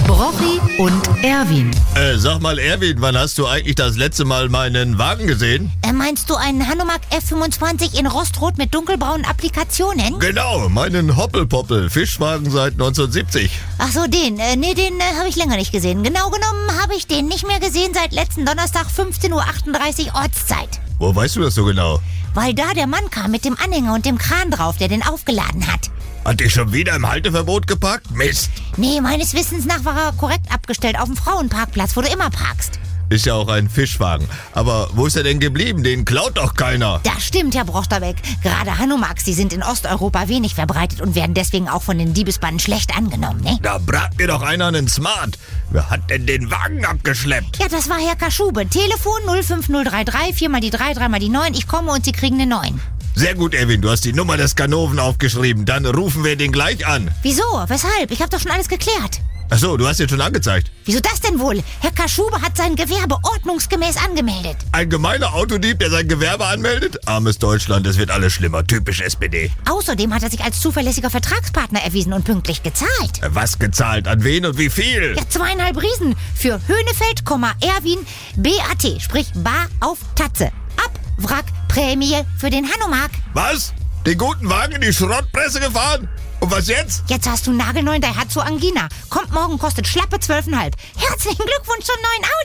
Brochi und Erwin. Sag mal, Erwin, wann hast du eigentlich das letzte Mal meinen Wagen gesehen? Meinst du einen Hanomag F25 in Rostrot mit dunkelbraunen Applikationen? Genau, meinen Hoppelpoppel, Fischwagen seit 1970. Ach so, den habe ich länger nicht gesehen. Genau genommen habe ich den nicht mehr gesehen seit letzten Donnerstag 15:38 Uhr Ortszeit. Wo weißt du das so genau? Weil da der Mann kam mit dem Anhänger und dem Kran drauf, der den aufgeladen hat. Hat dich schon wieder im Halteverbot geparkt? Mist. Nee, meines Wissens nach war er korrekt abgestellt auf dem Frauenparkplatz, wo du immer parkst. Ist ja auch ein Fischwagen. Aber wo ist er denn geblieben? Den klaut doch keiner. Das stimmt, Herr Brochterbeck. Gerade Hanomags, die sind in Osteuropa wenig verbreitet und werden deswegen auch von den Diebesbanden schlecht angenommen, ne? Da brat mir doch einer einen Smart. Wer hat denn den Wagen abgeschleppt? Ja, das war Herr Kaschube. Telefon 05033, 4 mal die 3, 3 mal die 9. Ich komme und Sie kriegen eine 9. Sehr gut, Erwin, du hast die Nummer des Ganoven aufgeschrieben. Dann rufen wir den gleich an. Wieso? Weshalb? Ich habe doch schon alles geklärt. Achso, du hast ihn schon angezeigt. Wieso das denn wohl? Herr Kaschube hat sein Gewerbe ordnungsgemäß angemeldet. Ein gemeiner Autodieb, der sein Gewerbe anmeldet? Armes Deutschland, es wird alles schlimmer. Typisch SPD. Außerdem hat er sich als zuverlässiger Vertragspartner erwiesen und pünktlich gezahlt. Was gezahlt? An wen und wie viel? Ja, 2,5 Riesen für Höhnefeld, Erwin, BAT, sprich Bar auf Tatze. Abwrackprämie für den Hanomag. Was? Den guten Wagen in die Schrottpresse gefahren? Und was jetzt? Jetzt hast du einen nagelneuen Daihatsu Angina. Kommt morgen, kostet schlappe 12,5. Herzlichen Glückwunsch zum neuen Auto.